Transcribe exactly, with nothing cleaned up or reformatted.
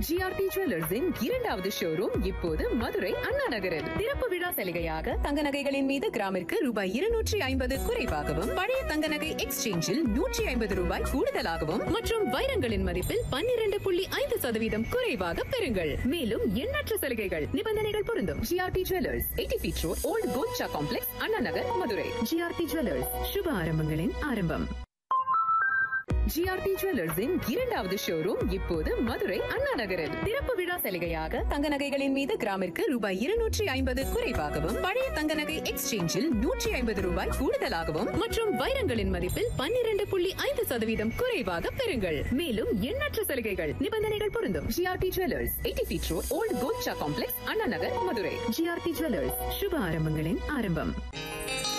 GRT ஜுவல்லர்ஸின் இரண்டாவது showroom இப்போது மதுரை அண்ணா நகரில். திறப்பு விழா சலுகையாக தங்க நகைகளின் மீது கிராமிற்கு ரூபாய் இருநூற்றி ஐம்பது குறைவாகவும், பழைய தங்க நகை எக்ஸ்சேஞ்சில் நூற்றி ஐம்பது ரூபாய் கூடுதலாகவும் மற்றும் வைரங்களின் மதிப்பில் பன்னிரண்டு புள்ளி ஐந்து சதவீதம் குறைவாக பெறுங்கள். மேலும் எண்ணற்ற சலுகைகள், நிபந்தனைகள் பொருந்தும். GRT jewellers, eighty feet road, volt Golcha complex, Anna Nagar, Madurai. GRT jewellers, சுப ஆரம்பங்களின் ஆரம்பம். ஜிஆர்டி ஜுவல்லர்ஸின் இரண்டாவது ஷோரூம் இப்போது மதுரை அண்ணா நகரில். திறப்பு விழா சலுகையாக தங்க நகைகளின் மீது கிராமிற்கு ரூபாய் இருநூற்றி ஐம்பது குறைவாகவும், பழைய தங்க நகை எக்ஸ்சேஞ்சில் நூற்றி ஐம்பது ரூபாய் கூடுதலாகவும் மற்றும் வைரங்களின் மதிப்பில் பன்னிரண்டு புள்ளி ஐந்து சதவீதம் குறைவாக பெறுங்கள். மேலும் எண்ணற்ற சலுகைகள், நிபந்தனைகள் பொருந்தும். GRT jewellers, eighty feet road, volt Golcha complex, Anna Nagar, Madurai. GRT jewellers, சுப ஆரம்பங்களின் ஆரம்பம்.